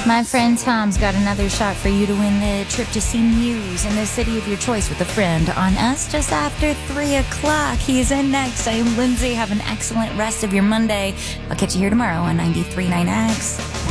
My friend Tom's got another shot for you to win the trip to see Muse in the city of your choice with a friend on us just after 3 o'clock. He's in next. I am Lindsay. Have an excellent rest of your Monday. I'll catch you here tomorrow on 93.9X.